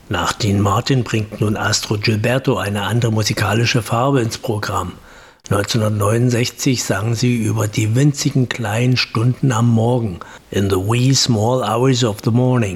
Nach Dean Martin bringt nun Astrud Gilberto eine andere musikalische Farbe ins Programm. 1969 sang sie über die winzigen kleinen Stunden am Morgen, in the wee small hours of the morning.